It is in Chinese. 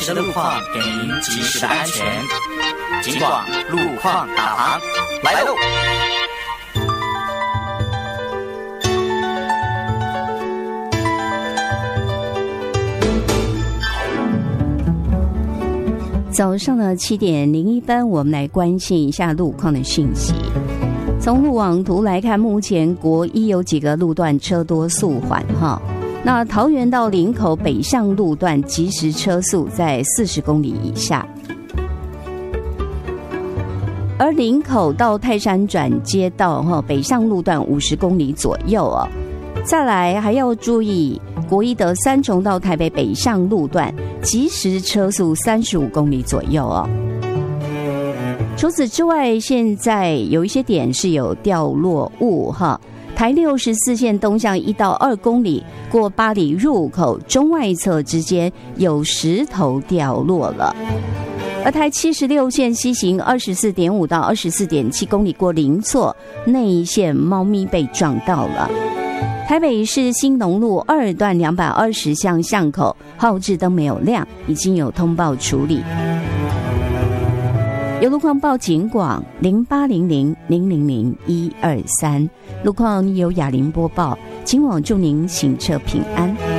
时的路况，给您及时的安全。警广路况导航来喽！ 早上的7点01分，我们来关心一下路况的讯息。从路网图来看，目前国一有几个路段车多速缓哈。那桃园到林口北向路段即时车速在40公里以下，而林口到泰山转接道北向路段50公里左右哦。再来还要注意国一的三重到台北北向路段即时车速35公里左右哦。除此之外，现在有一些点是有掉落物哈。台64线东向1到2公里过八里入口中外侧之间有石头掉落了，而台76线西行24.5到24.7公里过林厝内线猫咪被撞到了。台北市兴农路2段220巷巷口号志灯没有亮，已经有通报处理。有路况报警广0800000123，路况由雅玲播报，今晚祝您行车平安。